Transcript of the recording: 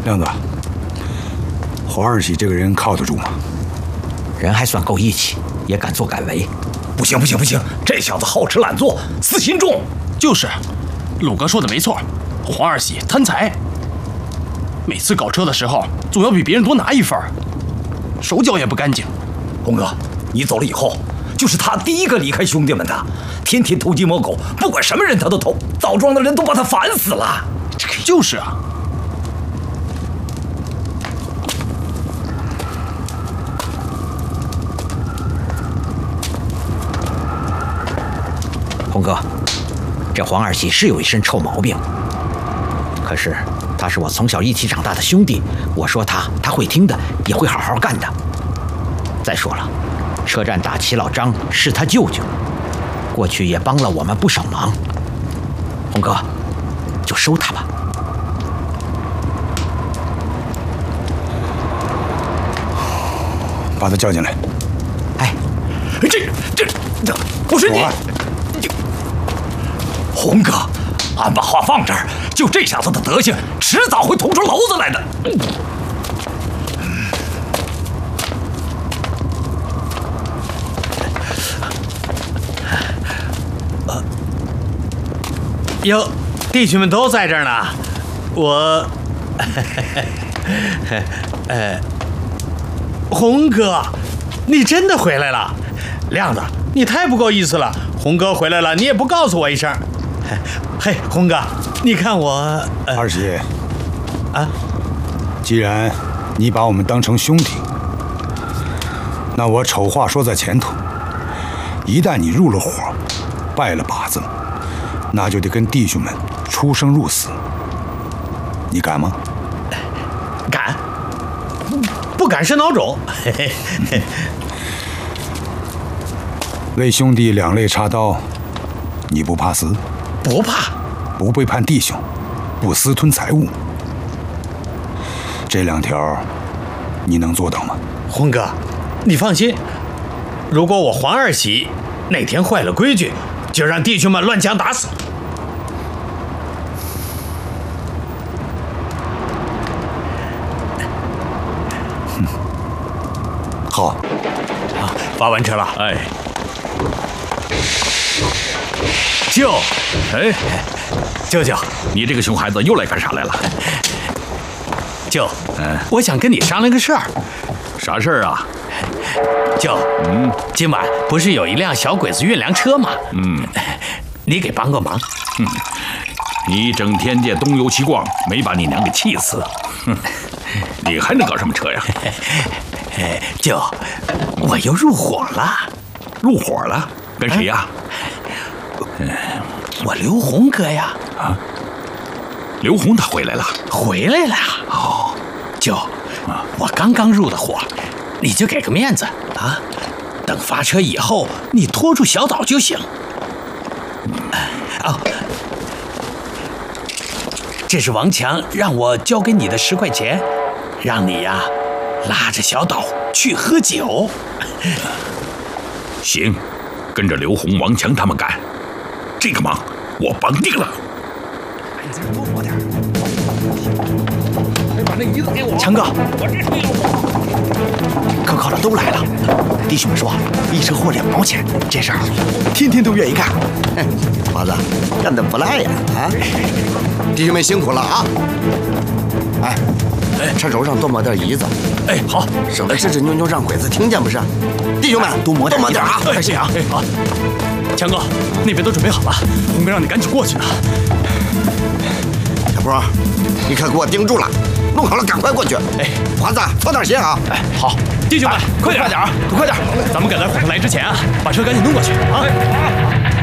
亮子，黄二喜这个人靠得住吗？ 人还算够义气，也敢作敢为。 不行，这小子好吃懒做，私心重。 就是，鲁哥说的没错，黄二喜贪财，每次搞车的时候总要比别人多拿一分，手脚也不干净。 红哥，你走了以后，就是他第一个离开兄弟们的，天天偷鸡摸狗，不管什么人他都偷，枣庄的人都把他烦死了。 就是啊。 红哥，这黄二喜是有一身臭毛病，可是他是我从小一起长大的兄弟，我说他会听的，也会好好干的。再说了，车站打齐老张是他舅舅，过去也帮了我们不少忙。红哥，就收他吧。 把他叫进来。 哎， 这，不是你。红哥，俺把话放这儿，就这小子的德行，迟早会捅出篓子来的。 哟，弟兄们都在这儿呢。我，红哥，你真的回来了？亮子，你太不够意思了。红哥回来了，你也不告诉我一声。嘿，红哥，你看我…… 二喜， 啊， 既然你把我们当成兄弟，那我丑话说在前头，一旦你入了伙，拜了把子，那就得跟弟兄们出生入死，你敢吗？ 敢，不敢是孬种。 为兄弟两肋插刀，你不怕死？ 不怕。 不背叛弟兄，不私吞财物，这两条你能做到吗？ 红哥，你放心，如果我黄二喜哪天坏了规矩，就让弟兄们乱枪打死。 好， 发完车了。 哎， 舅， 哎， 舅舅， 你这个熊孩子又来干啥来了？ 舅，我想跟你商量个事儿。 啥事儿啊？ 舅，今晚不是有一辆小鬼子运粮车吗？你给帮个忙。 你整天这东游西逛，没把你娘给气死。你还能搞什么车呀？ 舅，我又入伙了。 入伙了？跟谁呀？ 我刘红哥呀。 啊，刘红他回来了。 回来了。哦，舅，我刚刚入的伙，你就给个面子啊。等发车以后，你拖住小岛就行。哦，这是王强让我交给你的10块钱，让你呀拉着小岛去喝酒。 行，跟着刘红、王强他们干，这个忙我帮定了。 多活点。把那椅子给我。强哥，我这是可靠的都来了，弟兄们说一车货2毛钱，这事儿天天都愿意干。 华子干得不赖呀！啊，弟兄们辛苦了啊！哎，车轴上多抹点椅子。 哎，好， 省得吱吱扭扭让鬼子听见不是？弟兄们多抹点啊！ 哎，谢啊！哎，好，强哥，那边都准备好了，红哥让你赶紧过去呢。 小波，你可给我盯住了，弄好了赶快过去。哎，华子操点心啊！ 哎，好，弟兄们，快点啊，快点！咱们赶在火车来之前啊，把车赶紧弄过去啊！